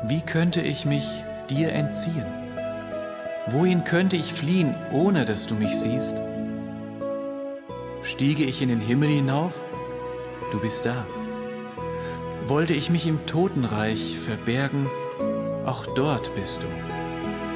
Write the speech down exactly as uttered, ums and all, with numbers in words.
Wie könnte ich mich dir entziehen? Wohin könnte ich fliehen, ohne dass du mich siehst? Stiege ich in den Himmel hinauf? Du bist da. Wollte ich mich im Totenreich verbergen? Auch dort bist du.